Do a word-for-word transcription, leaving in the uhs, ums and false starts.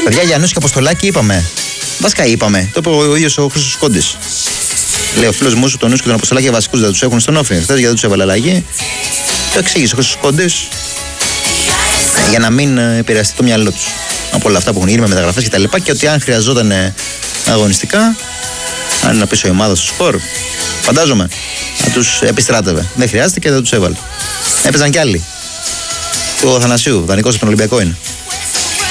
Παιδιά, Γιάννους και Αποστολάκη είπαμε. Βασικά είπαμε. Το είπε ο ίδιος ο Χρήστος Κόντης. Λέει ο φίλος μου, τον Νούσκο και τον Αποστολάκη βασικούς δεν τους έχουν στον όφη. Χθες γιατί τους έβαλε αλλαγή. Το εξήγησε ο Χρήστος Κόντης. Για να μην επηρεαστεί το μυαλό τους από όλα αυτά που έχουν γίνει με μεταγραφές και τα λοιπά. Και ότι αν χρειαζόταν αγωνιστικά, αν είναι να πίσω η ομάδα στο σκορ, φαντάζομαι, να τους επιστράτευε. Δεν χρειάζεται και δεν τους έβαλε. Έπαιζαν κι άλλοι. Του Αθανασίου, δανεικός από τον Ολυμπιακό είναι.